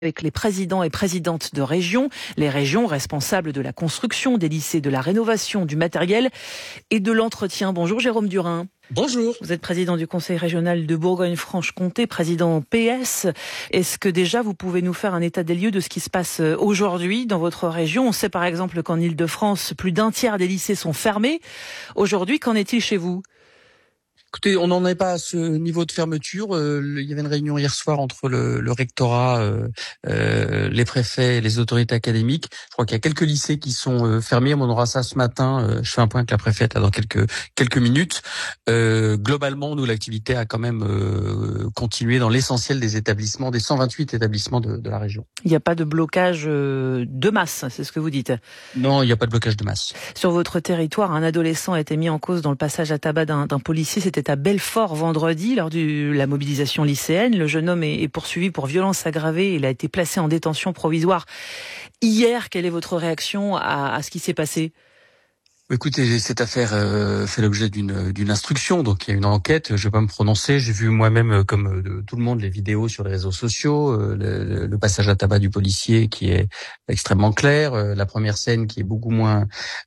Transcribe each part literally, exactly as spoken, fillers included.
Avec les présidents et présidentes de régions, les régions responsables de la construction des lycées, de la rénovation du matériel et de l'entretien. Bonjour Jérôme Durin. Bonjour. Vous êtes président du Conseil régional de Bourgogne-Franche-Comté, président P S. Est-ce que déjà vous pouvez nous faire un état des lieux de ce qui se passe aujourd'hui dans votre région? On sait par exemple qu'en Île-de-France, plus d'un tiers des lycées sont fermés. Aujourd'hui, qu'en est-il chez vous? Écoutez, on n'en est pas à ce niveau de fermeture. Euh, il y avait une réunion hier soir entre le, le rectorat, euh, euh, les préfets et les autorités académiques. Je crois qu'il y a quelques lycées qui sont euh, fermés. On aura ça ce matin. Euh, je fais un point avec la préfète là, dans quelques quelques minutes. Euh, globalement, nous, l'activité a quand même euh, continué dans l'essentiel des établissements, des cent vingt-huit établissements de, de la région. Il n'y a pas de blocage de masse, c'est ce que vous dites? Non, il n'y a pas de blocage de masse. Sur votre territoire, un adolescent a été mis en cause dans le passage à tabac d'un, d'un policier. C'était à Belfort vendredi, lors de la mobilisation lycéenne. Le jeune homme est, est poursuivi pour violence aggravée. Il a été placé en détention provisoire hier. Quelle est votre réaction à, à ce qui s'est passé ? Écoutez, cette affaire euh, fait l'objet d'une d'une instruction, donc il y a une enquête. Je vais pas me prononcer. J'ai vu moi-même, comme de, tout le monde, les vidéos sur les réseaux sociaux, euh, le, le passage à tabac du policier qui est extrêmement clair, euh, la première scène qui est beaucoup moins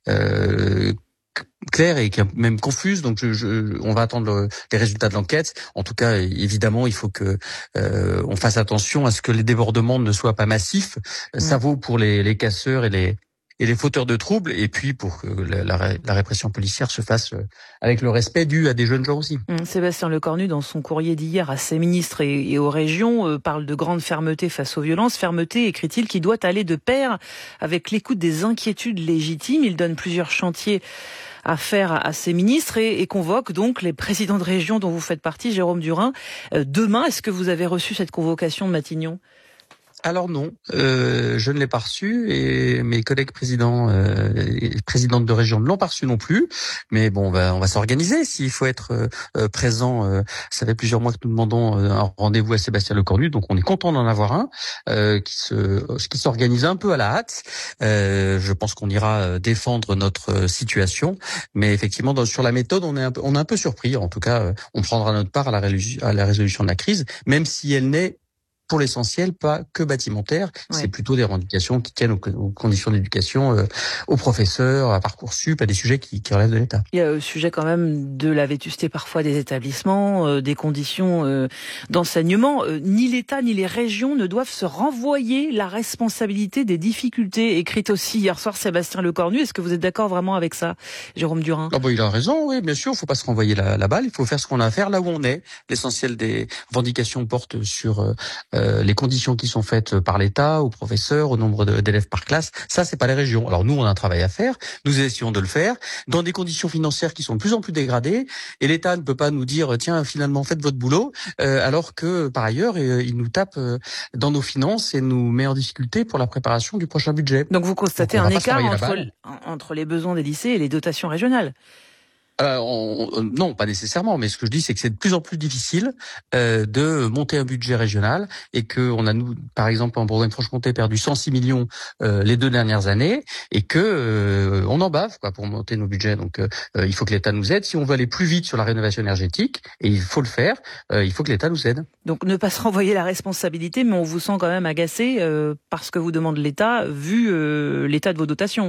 euh, claire et qui est même confuse. Donc, je, je, on va attendre le, les résultats de l'enquête. En tout cas, évidemment, il faut que euh, on fasse attention à ce que les débordements ne soient pas massifs. Mmh. Ça vaut pour les, les casseurs et les et les fauteurs de troubles, et puis pour que la, la, la répression policière se fasse avec le respect dû à des jeunes gens aussi. Mmh, Sébastien Lecornu, dans son courrier d'hier à ses ministres et, et aux régions, euh, parle de grande fermeté face aux violences. Fermeté, écrit-il, qui doit aller de pair avec l'écoute des inquiétudes légitimes. Il donne plusieurs chantiers à faire à ses ministres et, et convoque donc les présidents de région dont vous faites partie, Jérôme Durin. Euh, demain, est-ce que vous avez reçu cette convocation de Matignon ? Alors non, euh, je ne l'ai pas reçu et mes collègues présidents euh, et présidentes de région ne l'ont pas reçu non plus. Mais bon, on va, on va s'organiser. S'il faut être euh, présent, euh, ça fait plusieurs mois que nous demandons euh, un rendez-vous à Sébastien Lecornu, donc on est content d'en avoir un euh, qui se, qui s'organise un peu à la hâte. Euh, je pense qu'on ira défendre notre situation, mais effectivement, dans, sur la méthode, on est un peu, on est un peu surpris. En tout cas, euh, on prendra notre part à la, rélu- à la résolution de la crise, même si elle n'est pour l'essentiel, pas que bâtimentaire, ouais. C'est plutôt des revendications qui tiennent aux, aux conditions d'éducation, euh, aux professeurs, à Parcoursup, à des sujets qui, qui relèvent de l'État. Il y a le sujet quand même de la vétusté parfois des établissements, euh, des conditions euh, d'enseignement. Euh, ni l'État ni les régions ne doivent se renvoyer la responsabilité des difficultés, écrite aussi hier soir Sébastien Lecornu. Est-ce que vous êtes d'accord vraiment avec ça, Jérôme Durin ? Ah bah, il a raison, oui, bien sûr, il ne faut pas se renvoyer la, la balle, il faut faire ce qu'on a à faire là où on est. L'essentiel des revendications porte sur euh, Euh, les conditions qui sont faites par l'État, aux professeurs, au nombre de, d'élèves par classe. Ça, c'est pas les régions. Alors nous, on a un travail à faire. Nous essayons de le faire dans des conditions financières qui sont de plus en plus dégradées. Et l'État ne peut pas nous dire tiens, finalement, faites votre boulot, euh, alors que par ailleurs, euh, il nous tape euh, dans nos finances et nous met en difficulté pour la préparation du prochain budget. Donc vous constatez Donc, un écart entre, entre les besoins des lycées et les dotations régionales. Euh, on, on, non, pas nécessairement, mais ce que je dis, c'est que c'est de plus en plus difficile euh, de monter un budget régional et que on a, nous, par exemple, en Bourgogne-Franche-Comté, perdu cent six millions euh, les deux dernières années et que euh, on en bave quoi pour monter nos budgets. Donc, euh, il faut que l'État nous aide. Si on veut aller plus vite sur la rénovation énergétique, et il faut le faire, euh, il faut que l'État nous aide. Donc, ne pas se renvoyer la responsabilité, mais on vous sent quand même agacé euh, par ce que vous demande l'État, vu euh, l'état de vos dotations.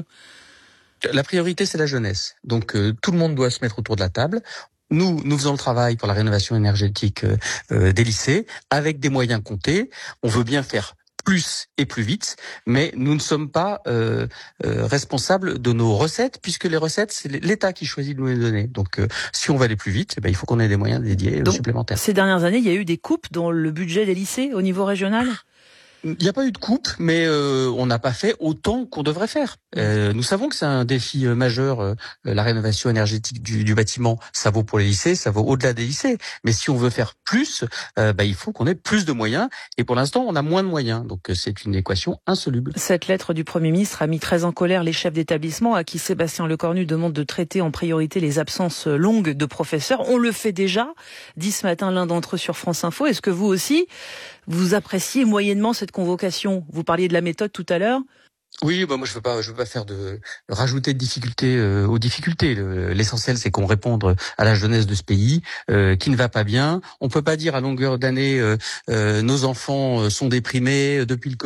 La priorité, c'est la jeunesse. Donc, euh, tout le monde doit se mettre autour de la table. Nous, nous faisons le travail pour la rénovation énergétique euh, euh, des lycées avec des moyens comptés. On veut bien faire plus et plus vite, mais nous ne sommes pas euh, euh, responsables de nos recettes, puisque les recettes, c'est l'État qui choisit de nous les donner. Donc, euh, si on va aller plus vite, eh ben, il faut qu'on ait des moyens dédiés Donc, supplémentaires. Ces dernières années, il y a eu des coupes dans le budget des lycées au niveau régional ? Il n'y a pas eu de coupe, mais euh, on n'a pas fait autant qu'on devrait faire. Euh, nous savons que c'est un défi euh, majeur, euh, la rénovation énergétique du, du bâtiment. Ça vaut pour les lycées, ça vaut au-delà des lycées. Mais si on veut faire plus, euh, bah, il faut qu'on ait plus de moyens. Et pour l'instant, on a moins de moyens. Donc c'est une équation insoluble. Cette lettre du Premier ministre a mis très en colère les chefs d'établissement à qui Sébastien Lecornu demande de traiter en priorité les absences longues de professeurs. On le fait déjà, dit ce matin l'un d'entre eux sur France Info. Est-ce que vous aussi, vous appréciez moyennement cette convocation ? Vous parliez de la méthode tout à l'heure. Oui, bah moi je veux pas, je veux pas faire de rajouter de difficultés euh, aux difficultés. Le- L'essentiel, c'est qu'on réponde à la jeunesse de ce pays euh, qui ne va pas bien. On peut pas dire à longueur d'année euh, euh, nos enfants sont déprimés depuis le